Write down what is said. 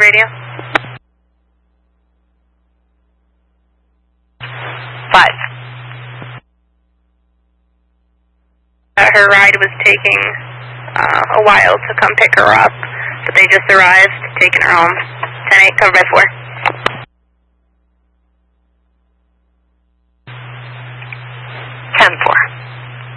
radio. 5. Her ride was taking a while to come pick her up, but they just arrived, taking her home. 10-8, cover by 4.